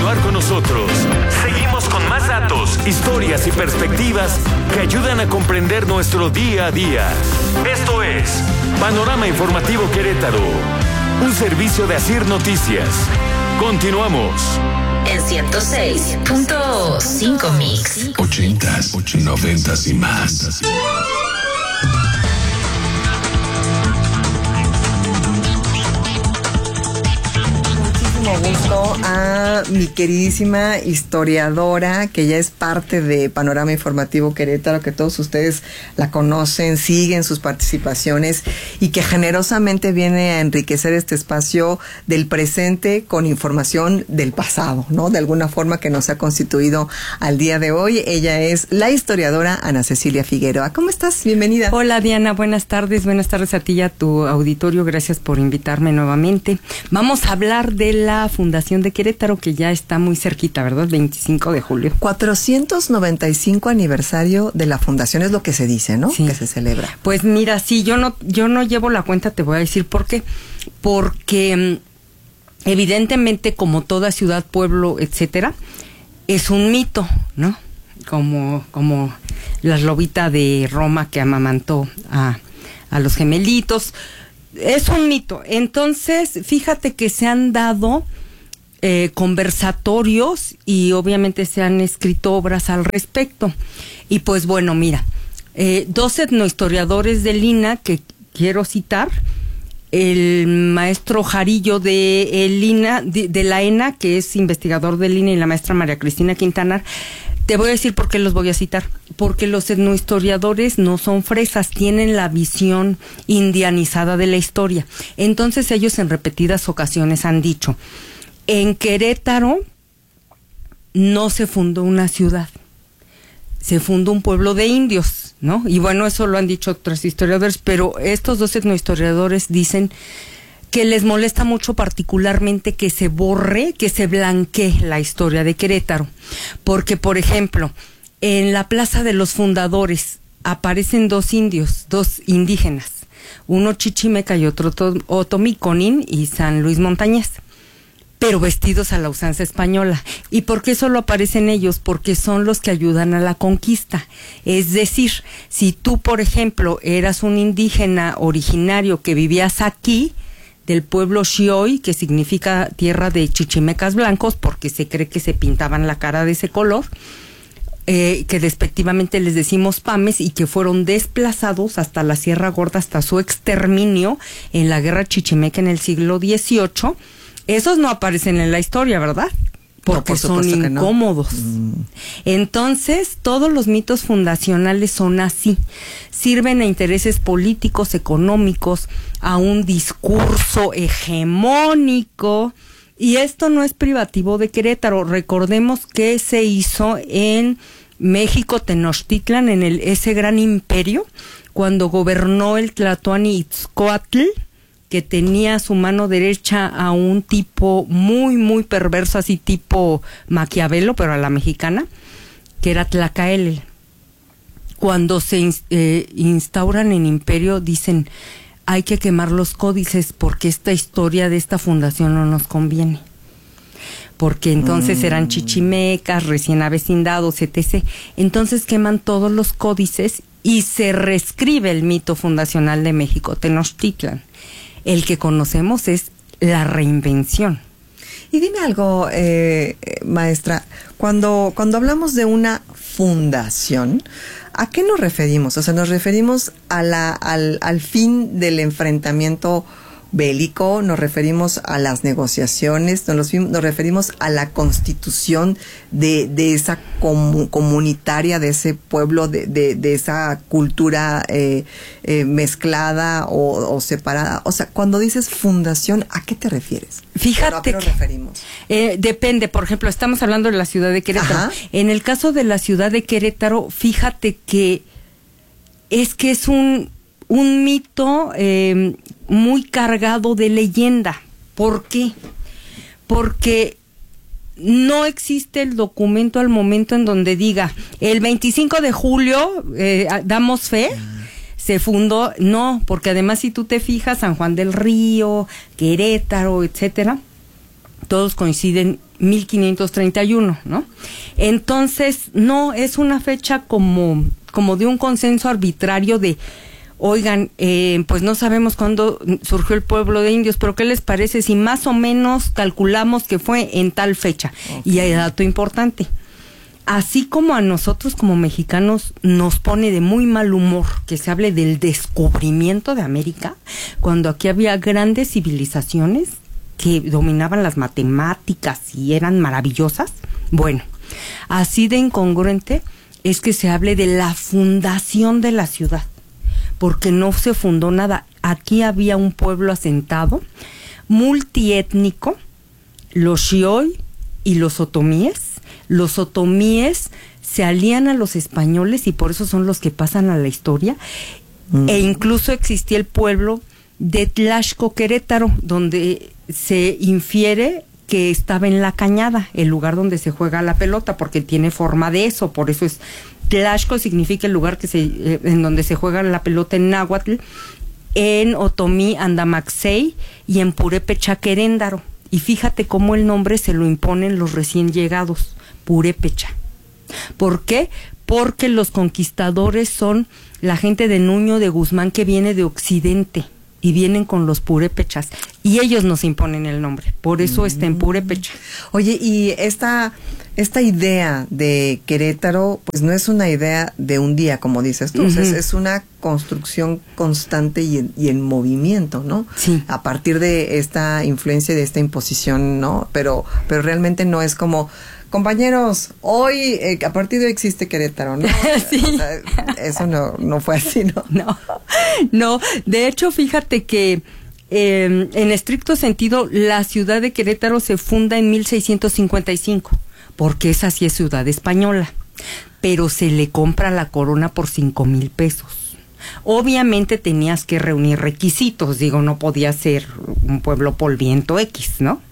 continuar con nosotros. Seguimos con más datos, historias y perspectivas que ayudan a comprender nuestro día a día. Esto es Panorama Informativo Querétaro, un servicio de Asir Noticias. Continuamos. En 106.5 Mix. 80s, 90s y más. Gusto a mi queridísima historiadora, que ya es parte de Panorama Informativo Querétaro, que todos ustedes la conocen, siguen sus participaciones y que generosamente viene a enriquecer este espacio del presente con información del pasado, ¿no? De alguna forma que nos ha constituido al día de hoy. Ella es la historiadora Ana Cecilia Figueroa. ¿Cómo estás? Bienvenida. Hola Diana, buenas tardes a ti y a tu auditorio, gracias por invitarme nuevamente. Vamos a hablar de la Fundación de Querétaro, que ya está muy cerquita, ¿verdad? 25 de julio. 495 aniversario de la fundación es lo que se dice, ¿no? Sí. Que se celebra. Pues mira, sí, yo no llevo la cuenta, te voy a decir por qué. Porque evidentemente, como toda ciudad, pueblo, etcétera, es un mito, ¿no? Como la lobita de Roma que amamantó a los gemelitos. Es un mito. Entonces, fíjate que se han dado conversatorios y obviamente se han escrito obras al respecto. Y pues bueno, mira, 2 etnohistoriadores del INA que quiero citar, el maestro Jarillo de el INA, de la ENA, que es investigador del INA, y la maestra María Cristina Quintanar. Te voy a decir por qué los voy a citar. Porque los etnohistoriadores no son fresas, tienen la visión indianizada de la historia. Entonces ellos en repetidas ocasiones han dicho, en Querétaro no se fundó una ciudad, se fundó un pueblo de indios, ¿no? Y bueno, eso lo han dicho otros historiadores, pero estos 2 etnohistoriadores dicen que les molesta mucho particularmente que se borre, que se blanquee la historia de Querétaro. Porque, por ejemplo, en la Plaza de los Fundadores aparecen 2 indios, 2 indígenas, uno chichimeca y otro otomiconín y San Luis Montañés, pero vestidos a la usanza española. ¿Y por qué solo aparecen ellos? Porque son los que ayudan a la conquista. Es decir, si tú, por ejemplo, eras un indígena originario que vivías aquí, del pueblo Xioy, que significa tierra de chichimecas blancos, porque se cree que se pintaban la cara de ese color, que despectivamente les decimos pames, y que fueron desplazados hasta la Sierra Gorda, hasta su exterminio en la guerra chichimeca en el siglo XVIII. Esos no aparecen en la historia, ¿verdad? Porque no, son incómodos. No. Entonces, todos los mitos fundacionales son así. Sirven a intereses políticos, económicos, a un discurso hegemónico. Y esto no es privativo de Querétaro. Recordemos que se hizo en México, Tenochtitlan, en ese gran imperio, cuando gobernó el Tlatoani-Itzcoatl, que tenía a su mano derecha a un tipo muy, muy perverso, así tipo Maquiavelo, pero a la mexicana, que era Tlacaelel. Cuando se instauran en imperio, dicen, hay que quemar los códices porque esta historia de esta fundación no nos conviene. Porque entonces eran chichimecas, recién avecindados, etc. Entonces queman todos los códices y se reescribe el mito fundacional de México, Tenochtitlan. El que conocemos es la reinvención. Y dime algo, maestra, cuando hablamos de una fundación, ¿a qué nos referimos? O sea, ¿nos referimos al fin del enfrentamiento bélico? ¿Nos referimos a las negociaciones? ¿Nos referimos a la constitución de esa comunitaria, de ese pueblo, de esa cultura mezclada o separada? O sea, cuando dices fundación, ¿a qué te refieres? Fíjate, ¿a qué nos referimos? Depende. Por ejemplo, estamos hablando de la ciudad de Querétaro. Ajá. En el caso de la ciudad de Querétaro, fíjate que es un mito muy cargado de leyenda. ¿Por qué? Porque no existe el documento al momento en donde diga, el 25 de julio damos fe, se fundó. No, porque además si tú te fijas, San Juan del Río, Querétaro, etcétera, todos coinciden 1531, ¿no? Entonces, no, es una fecha como de un consenso arbitrario de, oigan, pues no sabemos cuándo surgió el pueblo de indios, pero ¿qué les parece si más o menos calculamos que fue en tal fecha? Okay. Y hay dato importante. Así como a nosotros como mexicanos nos pone de muy mal humor que se hable del descubrimiento de América, cuando aquí había grandes civilizaciones que dominaban las matemáticas y eran maravillosas, bueno, así de incongruente es que se hable de la fundación de la ciudad, porque no se fundó nada. Aquí había un pueblo asentado, multiétnico, los xioi y los otomíes. Los otomíes se alían a los españoles y por eso son los que pasan a la historia. E incluso existía el pueblo de Tlaxco Querétaro, donde se infiere que estaba en la Cañada, el lugar donde se juega la pelota, porque tiene forma de eso, por eso es Tlaxco, significa el lugar en donde se juega la pelota en náhuatl, en otomí Andamaxey y en purépecha Queréndaro. Y fíjate cómo el nombre se lo imponen los recién llegados, purépecha. ¿Por qué? Porque los conquistadores son la gente de Nuño de Guzmán que viene de Occidente y vienen con los purépechas y ellos nos imponen el nombre, por eso está en purépecha. Oye, y esta idea de Querétaro, pues no es una idea de un día, como dices tú, es una construcción constante y en movimiento, ¿no? Sí. A partir de esta influencia, de esta imposición, ¿no? Pero realmente no es como, compañeros, hoy, a partir de hoy existe Querétaro, ¿no? Sí. O sea, eso no fue así, ¿no? No, de hecho, fíjate que en estricto sentido, la ciudad de Querétaro se funda en 1655, porque esa sí es ciudad española, pero se le compra la corona por 5,000 pesos. Obviamente tenías que reunir requisitos, digo, no podía ser un pueblo polviento X, ¿no?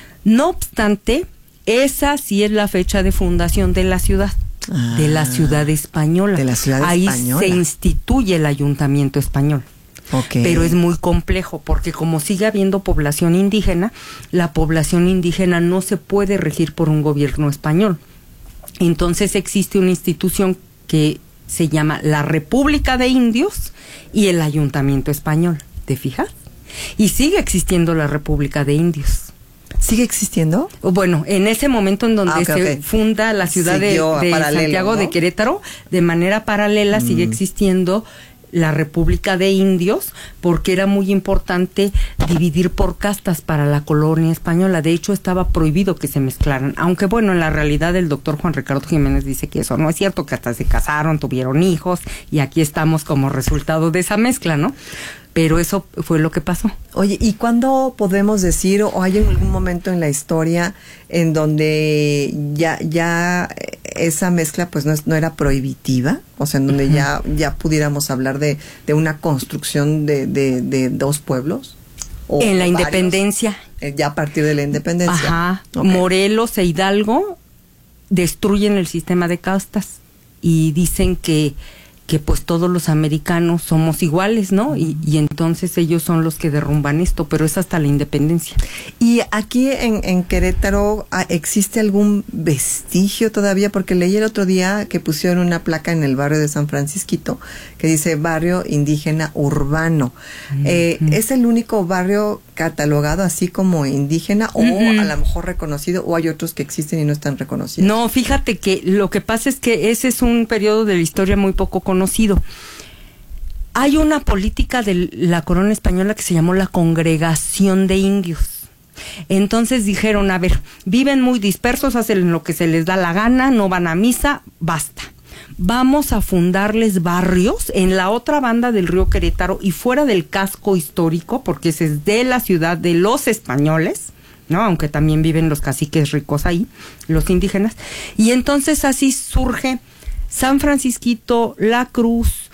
No obstante, esa sí es la fecha de fundación de la ciudad, de la ciudad española. De la ciudad Ahí española. se instituye el ayuntamiento español. Okay. Pero es muy complejo porque como sigue habiendo población indígena, la población indígena no se puede regir por un gobierno español. Entonces existe una institución que se llama la República de Indios y el Ayuntamiento Español, ¿te fijas? Y sigue existiendo la República de Indios. ¿Sigue existiendo? Bueno, en ese momento en donde se funda la ciudad de Santiago, ¿no?, de Querétaro, de manera paralela sigue existiendo la República de Indios, porque era muy importante dividir por castas para la colonia española. De hecho, estaba prohibido que se mezclaran, aunque bueno, en la realidad el doctor Juan Ricardo Jiménez dice que eso no es cierto, que hasta se casaron, tuvieron hijos, y aquí estamos como resultado de esa mezcla, ¿no? Pero eso fue lo que pasó. Oye, ¿y cuándo podemos decir, o hay algún momento en la historia en donde ya esa mezcla pues no era prohibitiva? O sea, en donde ya pudiéramos hablar de una construcción de dos pueblos. En la independencia. Ya a partir de la independencia. Ajá. Okay. Morelos e Hidalgo destruyen el sistema de castas y dicen que pues todos los americanos somos iguales, ¿no? Y entonces ellos son los que derrumban esto, pero es hasta la independencia. ¿Y aquí en Querétaro existe algún vestigio todavía? Porque leí el otro día que pusieron una placa en el barrio de San Francisquito que dice Barrio Indígena Urbano. ¿Es el único barrio catalogado así como indígena o a lo mejor reconocido, o hay otros que existen y no están reconocidos? No, fíjate que lo que pasa es que ese es un periodo de la historia muy poco conocido. Hay una política de la corona española que se llamó la Congregación de Indios. Entonces dijeron, a ver, viven muy dispersos, hacen lo que se les da la gana, no van a misa, basta. Vamos a fundarles barrios en la otra banda del río Querétaro y fuera del casco histórico, porque ese es de la ciudad de los españoles, ¿no? Aunque también viven los caciques ricos ahí, los indígenas. Y entonces así surge San Francisquito, La Cruz,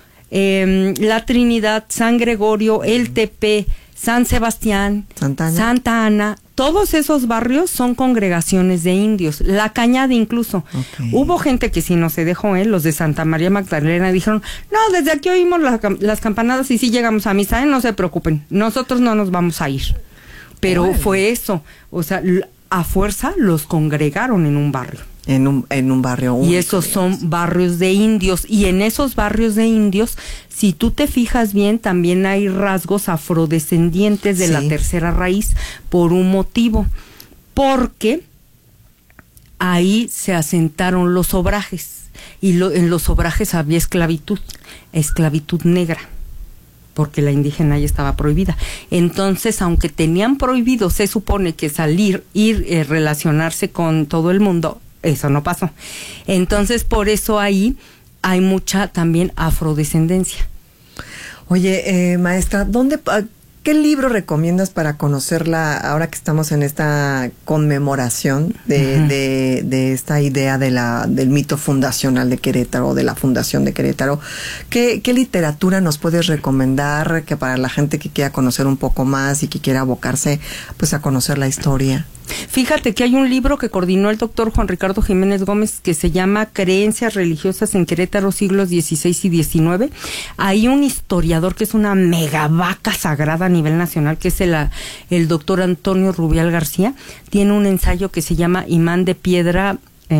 La Trinidad, San Gregorio, El Tepe, San Sebastián, Santa Ana. Todos esos barrios son congregaciones de indios. La Cañada incluso. Okay. Hubo gente que sí no se dejó, los de Santa María Magdalena dijeron, no, desde aquí oímos las campanadas y sí llegamos a misa, no se preocupen, nosotros no nos vamos a ir. Pero fue eso, o sea, a fuerza los congregaron en un barrio. En un barrio único. Y esos son barrios de indios. Y en esos barrios de indios, si tú te fijas bien, también hay rasgos afrodescendientes de la tercera raíz por un motivo. Porque ahí se asentaron los obrajes. Y en los obrajes había esclavitud negra, porque la indígena ya estaba prohibida. Entonces, aunque tenían prohibido, se supone que ir, relacionarse con todo el mundo, eso no pasó. Entonces, por eso ahí hay mucha también afrodescendencia. Oye, maestra, ¿qué libro recomiendas para conocerla ahora que estamos en esta conmemoración de esta idea del mito fundacional de Querétaro, de la fundación de Querétaro? ¿Qué literatura nos puedes recomendar que para la gente que quiera conocer un poco más y que quiera abocarse pues a conocer la historia? Fíjate que hay un libro que coordinó el doctor Juan Ricardo Jiménez Gómez que se llama Creencias religiosas en Querétaro, siglos XVI y XIX. Hay un historiador que es una mega vaca sagrada a nivel nacional, que es el doctor Antonio Rubial García. Tiene un ensayo que se llama Imán de Piedra,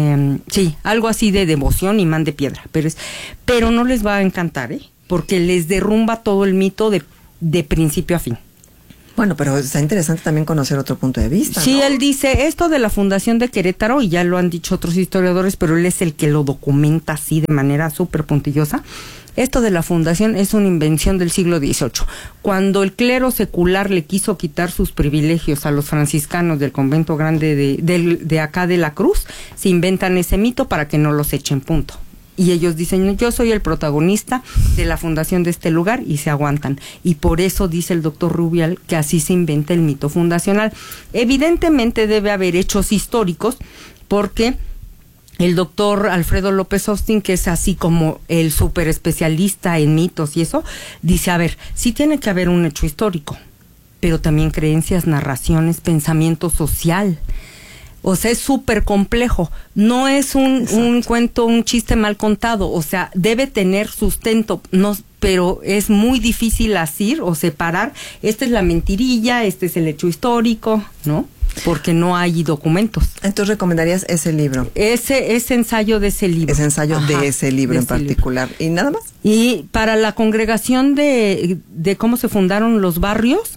algo así de devoción, imán de piedra. Pero no les va a encantar, porque les derrumba todo el mito de principio a fin. Bueno, pero está interesante también conocer otro punto de vista, Sí, ¿no? él dice esto de la Fundación de Querétaro, y ya lo han dicho otros historiadores, pero él es el que lo documenta así de manera súper puntillosa. Esto de la fundación es una invención del siglo XVIII. Cuando el clero secular le quiso quitar sus privilegios a los franciscanos del convento grande de acá de la Cruz, se inventan ese mito para que no los echen, punto. Y ellos dicen, yo soy el protagonista de la fundación de este lugar, y se aguantan. Y por eso dice el doctor Rubial que así se inventa el mito fundacional. Evidentemente debe haber hechos históricos, porque el doctor Alfredo López Austin, que es así como el súper especialista en mitos y eso, dice, a ver, sí tiene que haber un hecho histórico, pero también creencias, narraciones, pensamiento social. O sea, es súper complejo. No es un cuento, un chiste mal contado. O sea, debe tener sustento. No, pero es muy difícil asir o separar. Esta es la mentirilla, este es el hecho histórico, ¿no? Porque no hay documentos. Entonces, ¿recomendarías ese libro? Ese ensayo de ese libro. Ese ensayo de ese libro en particular. ¿Y nada más? Y para la congregación de cómo se fundaron los barrios,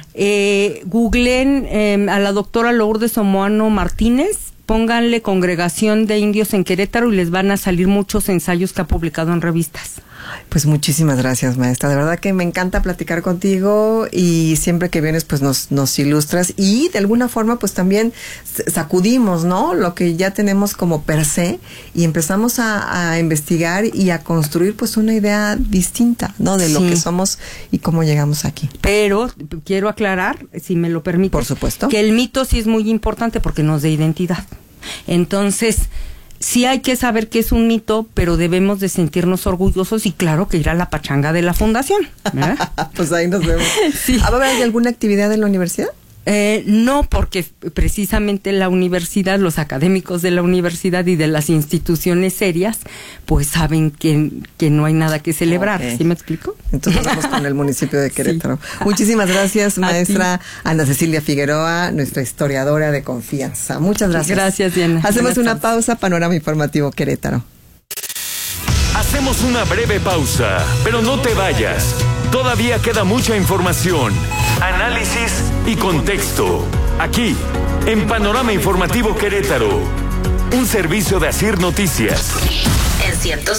googleen a la doctora Lourdes Omoano Martínez, pónganle Congregación de Indios en Querétaro y les van a salir muchos ensayos que ha publicado en revistas. Pues muchísimas gracias, maestra. De verdad que me encanta platicar contigo, y siempre que vienes pues nos ilustras, y de alguna forma pues también sacudimos, ¿no?, lo que ya tenemos como per se, y empezamos a investigar y a construir pues una idea distinta, ¿no?, de lo que somos y cómo llegamos aquí. Pero quiero aclarar, si me lo permite, por supuesto, que el mito sí es muy importante porque nos da identidad. Entonces, sí hay que saber que es un mito, pero debemos de sentirnos orgullosos, y claro que ir a la pachanga de la fundación, ¿verdad? Pues ahí nos vemos. Sí. ¿Va a haber alguna actividad en la universidad? No, porque precisamente la universidad, los académicos de la universidad y de las instituciones serias, pues saben que no hay nada que celebrar. ¿Sí me explico? Entonces vamos con el municipio de Querétaro. Sí. Muchísimas gracias, maestra Ana Cecilia Figueroa, nuestra historiadora de confianza. Muchas gracias. Gracias, Diana. Hacemos una pausa. Panorama Informativo Querétaro. Hacemos una breve pausa, pero no te vayas. Todavía queda mucha información, análisis y contexto. Aquí, en Panorama Informativo Querétaro, un servicio de Asir Noticias. En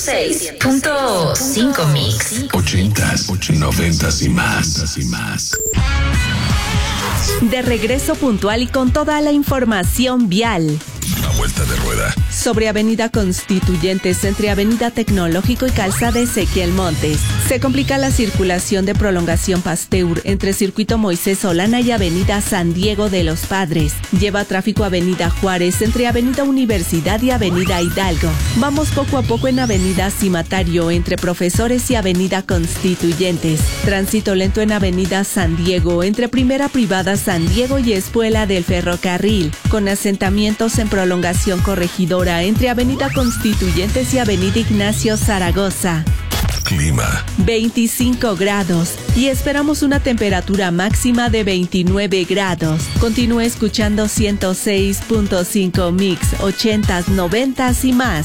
106.5 Mix. 80s, 90s y más. De regreso puntual y con toda la información vial. Una vuelta de rueda. Sobre Avenida Constituyentes entre Avenida Tecnológico y Calzada Ezequiel Montes. Se complica la circulación de Prolongación Pasteur entre Circuito Moisés Solana y Avenida San Diego de los Padres. Lleva tráfico Avenida Juárez entre Avenida Universidad y Avenida Hidalgo. Vamos poco a poco en Avenida Cimatario entre Profesores y Avenida Constituyentes. Tránsito lento en Avenida San Diego entre Primera Privada San Diego y Espuela del Ferrocarril, con asentamientos en Prolongación Corregidora entre Avenida Constituyentes y Avenida Ignacio Zaragoza. clima. 25 grados y esperamos una temperatura máxima de 29 grados. Continúe escuchando 106.5 Mix, 80s, 90s y más.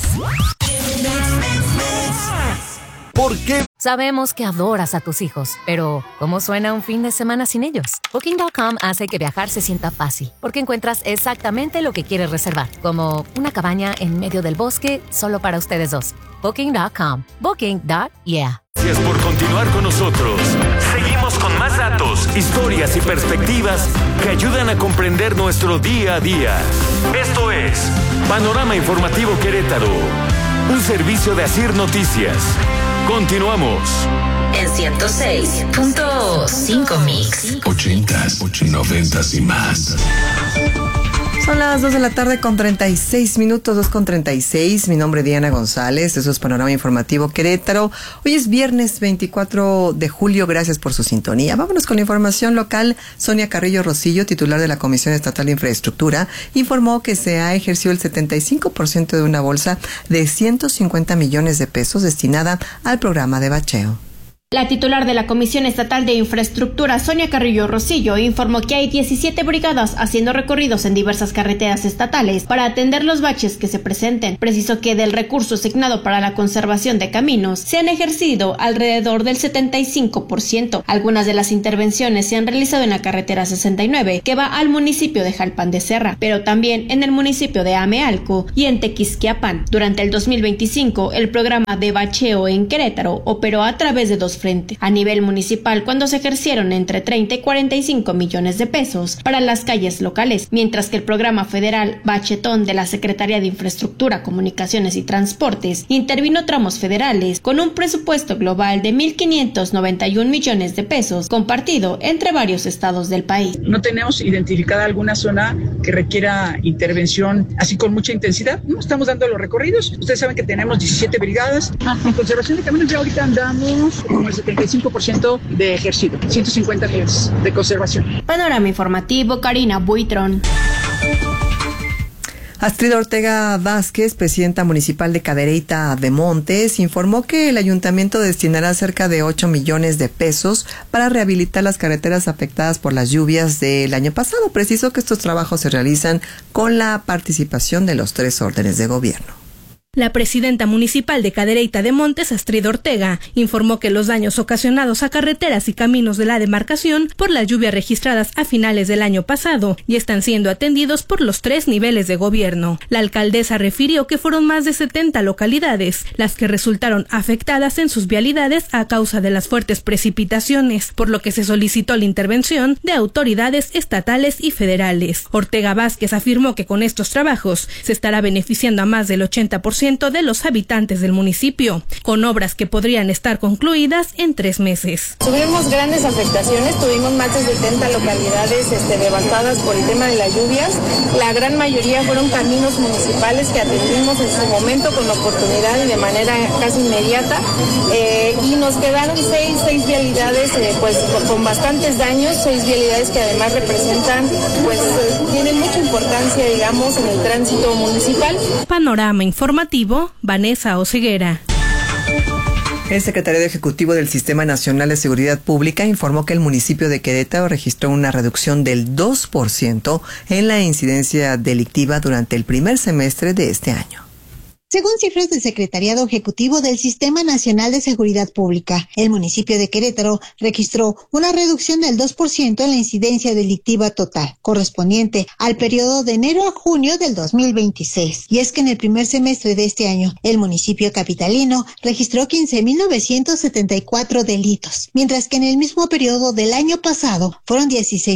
¿Por qué? Sabemos que adoras a tus hijos, pero ¿cómo suena un fin de semana sin ellos? Booking.com hace que viajar se sienta fácil, porque encuentras exactamente lo que quieres reservar, como una cabaña en medio del bosque solo para ustedes dos. Booking.com. Booking.yeah. Gracias por continuar con nosotros. Seguimos con más datos, historias y perspectivas que ayudan a comprender nuestro día a día. Esto es Panorama Informativo Querétaro, un servicio de Asir Noticias. Continuamos. En 106.5 Mix. 80s, 90s y más. Son las 2 de la tarde con 36 minutos, 2:36. Mi nombre es Diana González, eso es Panorama Informativo Querétaro. Hoy es viernes 24 de julio, gracias por su sintonía. Vámonos con la información local. Sonia Carrillo Rosillo, titular de la Comisión Estatal de Infraestructura, informó que se ha ejercido el 75% de una bolsa de 150 millones de pesos destinada al programa de bacheo. La titular de la Comisión Estatal de Infraestructura, Sonia Carrillo Rosillo, informó que hay 17 brigadas haciendo recorridos en diversas carreteras estatales para atender los baches que se presenten. Precisó que del recurso asignado para la conservación de caminos se han ejercido alrededor del 75%. Algunas de las intervenciones se han realizado en la carretera 69, que va al municipio de Jalpan de Serra, pero también en el municipio de Amealco y en Tequisquiapan. Durante el 2025, el programa de bacheo en Querétaro operó a través de dos frente. A nivel municipal, cuando se ejercieron entre 30 y 45 millones de pesos para las calles locales, mientras que el programa federal Bachetón de la Secretaría de Infraestructura, Comunicaciones y Transportes intervino tramos federales con un presupuesto global de 1,591 millones de pesos compartido entre varios estados del país. No tenemos identificada alguna zona que requiera intervención así con mucha intensidad. No estamos dando los recorridos. Ustedes saben que tenemos 17 brigadas. En conservación de caminos ya ahorita andamos con el 75% de ejercido, 150 millones de conservación. Panorama Informativo, Karina Buitrón. Astrid Ortega Vázquez, presidenta municipal de Cadereyta de Montes, informó que el ayuntamiento destinará cerca de 8 millones de pesos para rehabilitar las carreteras afectadas por las lluvias del año pasado. Precisó que estos trabajos se realizan con la participación de los 3 órdenes de gobierno. La presidenta municipal de Cadereyta de Montes, Astrid Ortega, informó que los daños ocasionados a carreteras y caminos de la demarcación por las lluvias registradas a finales del año pasado ya están siendo atendidos por los 3 niveles de gobierno. La alcaldesa refirió que fueron más de 70 localidades las que resultaron afectadas en sus vialidades a causa de las fuertes precipitaciones, por lo que se solicitó la intervención de autoridades estatales y federales. Ortega Vázquez afirmó que con estos trabajos se estará beneficiando a más del 80% de los habitantes del municipio, con obras que podrían estar concluidas en 3 meses. Tuvimos grandes afectaciones, tuvimos más de 70 localidades devastadas por el tema de las lluvias. La gran mayoría fueron caminos municipales que atendimos en su momento con oportunidad y de manera casi inmediata. Y nos quedaron 6 vialidades pues con bastantes daños, 6 vialidades que además representan, pues tienen mucha importancia, digamos, en el tránsito municipal. Panorama Informativo, Vanessa Oseguera. El secretario ejecutivo del Sistema Nacional de Seguridad Pública informó que el municipio de Querétaro registró una reducción del 2% en la incidencia delictiva durante el primer semestre de este año. Según cifras del Secretariado Ejecutivo del Sistema Nacional de Seguridad Pública, el municipio de Querétaro registró una reducción del 2% en la incidencia delictiva total, correspondiente al periodo de enero a junio del 2026. Y es que en el primer semestre de este año, el municipio capitalino registró 15,974 delitos, mientras que en el mismo periodo del año pasado fueron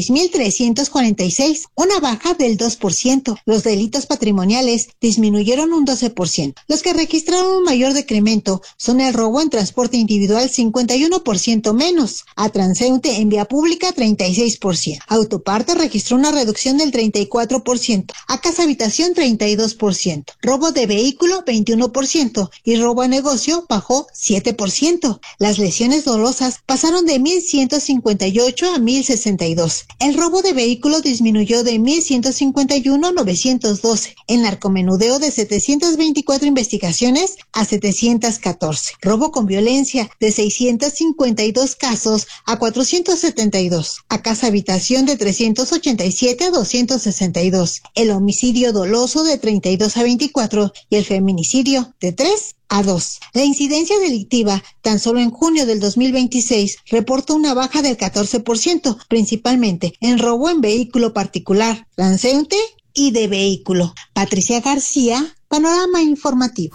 16,346, una baja del 2%. Los delitos patrimoniales disminuyeron un 12%. Los que registraron un mayor decremento son el robo en transporte individual 51% menos, a transeúnte en vía pública 36%, autoparte registró una reducción del 34%, a casa habitación 32%, robo de vehículo 21% y robo a negocio bajó 7%. Las lesiones dolosas pasaron de 1,158 a 1,062. El robo de vehículo disminuyó de 1,151 a 912. El narcomenudeo de 724 24 investigaciones a 714. Robo con violencia de 652 casos a 472. A casa-habitación de 387 a 262. El homicidio doloso de 32 a 24 y el feminicidio de 3 a 2. La incidencia delictiva, tan solo en junio del 2026, reportó una baja del 14%, principalmente en robo en vehículo particular, transeúnte y de vehículo. Patricia García, Panorama Informativo.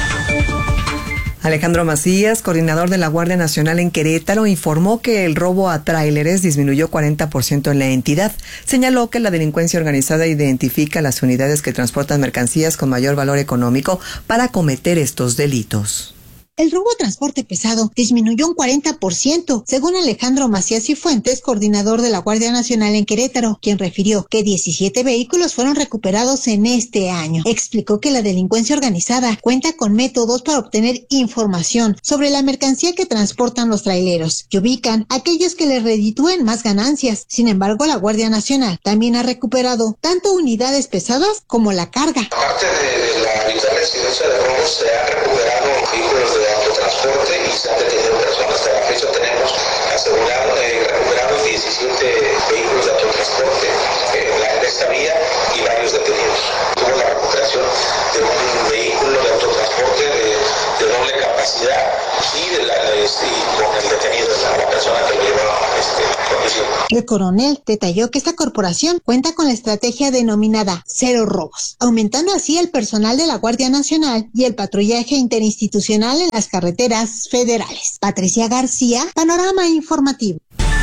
Alejandro Macías, coordinador de la Guardia Nacional en Querétaro, informó que el robo a tráileres disminuyó 40% en la entidad. Señaló que la delincuencia organizada identifica las unidades que transportan mercancías con mayor valor económico para cometer estos delitos. El robo a transporte pesado disminuyó un 40%, según Alejandro Macías y Fuentes, coordinador de la Guardia Nacional en Querétaro, quien refirió que 17 vehículos fueron recuperados en este año. Explicó que la delincuencia organizada cuenta con métodos para obtener información sobre la mercancía que transportan los traileros y ubican aquellos que les reditúen más ganancias. Sin embargo, la Guardia Nacional también ha recuperado tanto unidades pesadas como la carga. Aparte de la habitual incidencia de robos, se han recuperado vehículos de autotransporte y se han detenido personas. Hasta la fecha tenemos recuperados 17 vehículos de autotransporte en esta vía y varios detenidos. Hubo la recuperación de un vehículo de autotransporte de doble capacidad y con el detenido, la persona que lo llevaba conduciendo. El coronel detalló que esta corporación cuenta con la estrategia denominada Cero Robos, aumentando así el personal de la Guardia Nacional y el patrullaje interinstitucional en las carreteras federales. Patricia García, Panorama Informativo.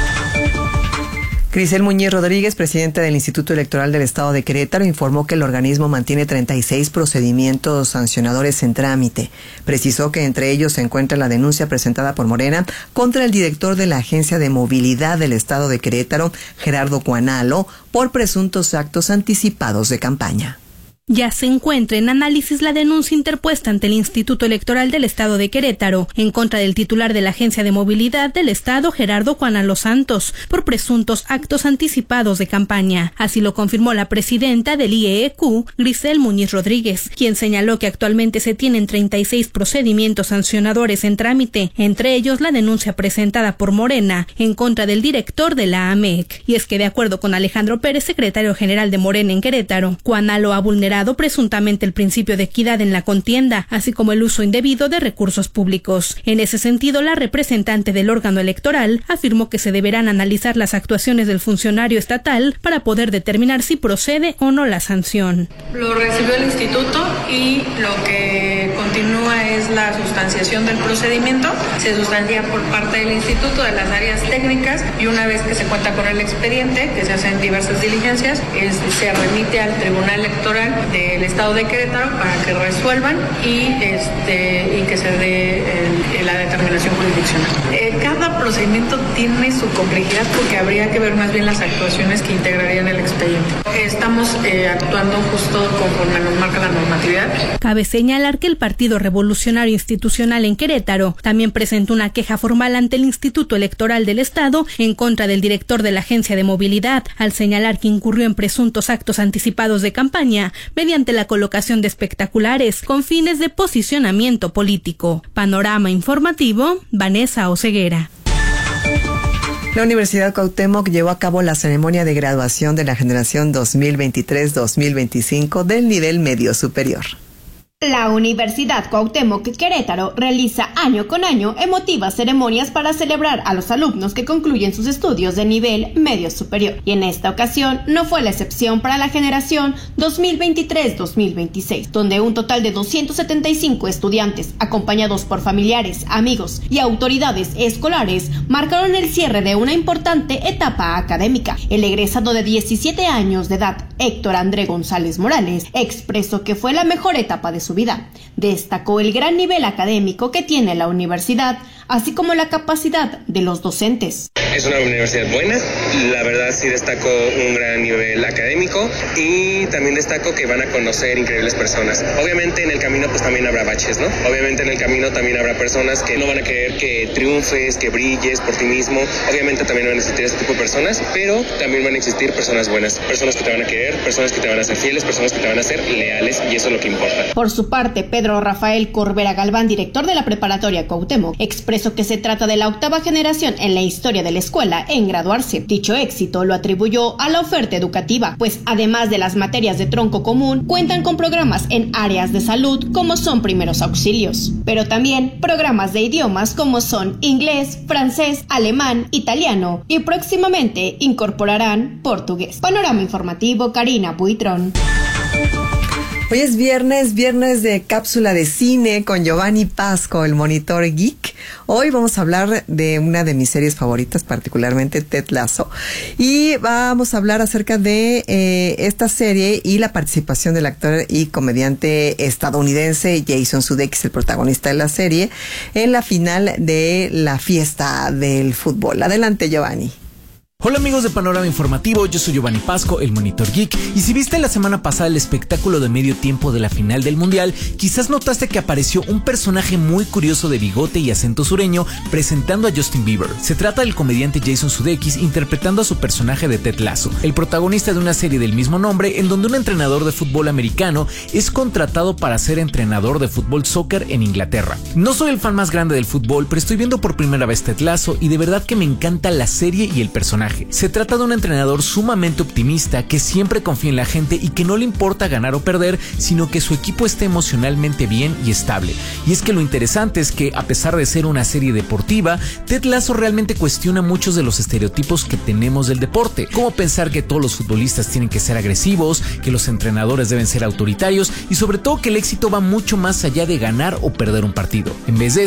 Grisel Muñiz Rodríguez, presidenta del Instituto Electoral del Estado de Querétaro, informó que el organismo mantiene 36 procedimientos sancionadores en trámite. Precisó que entre ellos se encuentra la denuncia presentada por Morena contra el director de la Agencia de Movilidad del Estado de Querétaro, Gerardo Cuanalo, por presuntos actos anticipados de campaña. Ya se encuentra en análisis la denuncia interpuesta ante el Instituto Electoral del Estado de Querétaro en contra del titular de la Agencia de Movilidad del Estado, Gerardo Cuanalo Santos, por presuntos actos anticipados de campaña. Así lo confirmó la presidenta del IEEQ, Grisel Muñiz Rodríguez, quien señaló que actualmente se tienen 36 procedimientos sancionadores en trámite, entre ellos la denuncia presentada por Morena en contra del director de la AMEC. Y es que, de acuerdo con Alejandro Pérez, secretario general de Morena en Querétaro, Cuanalo ha vulnerado presuntamente el principio de equidad en la contienda, así como el uso indebido de recursos públicos. En ese sentido, la representante del órgano electoral afirmó que se deberán analizar las actuaciones del funcionario estatal para poder determinar si procede o no la sanción. Lo recibió el instituto y lo que continúa es la sustanciación del procedimiento. Se sustancia por parte del instituto, de las áreas técnicas, y una vez que se cuenta con el expediente, que se hacen diversas diligencias, se remite al Tribunal Electoral del Estado de Querétaro para que resuelvan y que se dé la determinación jurisdiccional. Cada procedimiento tiene su complejidad porque habría que ver más bien las actuaciones que integrarían el expediente. Estamos actuando justo conforme nos marca la normatividad. Cabe señalar que el Partido Revolucionario Institucional en Querétaro también presentó una queja formal ante el Instituto Electoral del Estado en contra del director de la Agencia de Movilidad, al señalar que incurrió en presuntos actos anticipados de campaña mediante la colocación de espectaculares con fines de posicionamiento político. Panorama Informativo, Vanessa Oseguera. La Universidad Cuauhtémoc llevó a cabo la ceremonia de graduación de la generación 2023-2025 del nivel medio superior. La Universidad Cuauhtémoc Querétaro realiza año con año emotivas ceremonias para celebrar a los alumnos que concluyen sus estudios de nivel medio superior. Y en esta ocasión no fue la excepción para la generación 2023-2026, donde un total de 275 estudiantes, acompañados por familiares, amigos y autoridades escolares, marcaron el cierre de una importante etapa académica. El egresado de 17 años de edad, Héctor André González Morales, expresó que fue la mejor etapa de su vida. Destacó el gran nivel académico que tiene la universidad, así como la capacidad de los docentes. Es una universidad buena, la verdad sí destaco un gran nivel académico y también destaco que van a conocer increíbles personas. Obviamente en el camino pues también habrá baches, ¿no? Obviamente en el camino también habrá personas que no van a querer que triunfes, que brilles por ti mismo. Obviamente también van a existir este tipo de personas, pero también van a existir personas buenas, personas que te van a querer, personas que te van a ser fieles, personas que te van a ser leales, y eso es lo que importa. Por su parte, Pedro Rafael Corbera Galván, director de la preparatoria Cuauhtémoc, expresó que se trata de la 8ª generación en la historia de la escuela en graduarse. Dicho éxito lo atribuyó a la oferta educativa, pues además de las materias de tronco común, cuentan con programas en áreas de salud como son primeros auxilios, pero también programas de idiomas como son inglés, francés, alemán, italiano y próximamente incorporarán portugués. Panorama informativo, Karina Buitrón. Hoy es viernes de cápsula de cine con Giovanni Pasco, el monitor geek. Hoy vamos a hablar de una de mis series favoritas, particularmente Ted Lasso. Y vamos a hablar acerca de esta serie y la participación del actor y comediante estadounidense Jason Sudeikis, el protagonista de la serie, en la final de la fiesta del fútbol. Adelante, Giovanni. Hola amigos de Panorama Informativo, yo soy Giovanni Pasco, el Monitor Geek, y si viste la semana pasada el espectáculo de medio tiempo de la final del Mundial, quizás notaste que apareció un personaje muy curioso de bigote y acento sureño presentando a Justin Bieber. Se trata del comediante Jason Sudeikis interpretando a su personaje de Ted Lasso, el protagonista de una serie del mismo nombre en donde un entrenador de fútbol americano es contratado para ser entrenador de fútbol soccer en Inglaterra. No soy el fan más grande del fútbol, pero estoy viendo por primera vez Ted Lasso y de verdad que me encanta la serie y el personaje. Se trata de un entrenador sumamente optimista que siempre confía en la gente y que no le importa ganar o perder, sino que su equipo esté emocionalmente bien y estable. Y es que lo interesante es que, a pesar de ser una serie deportiva, Ted Lasso realmente cuestiona muchos de los estereotipos que tenemos del deporte, como pensar que todos los futbolistas tienen que ser agresivos, que los entrenadores deben ser autoritarios y sobre todo que el éxito va mucho más allá de ganar o perder un partido. En vez de